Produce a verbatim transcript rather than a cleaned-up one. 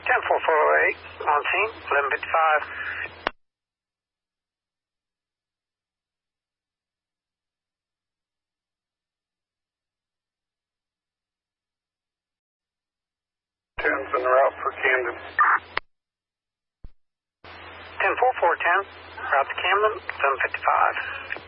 ten four four oh eight, on scene, eleven fifty-five. ten's en route for Camden. ten four four ten, route to Camden, eleven fifty-five.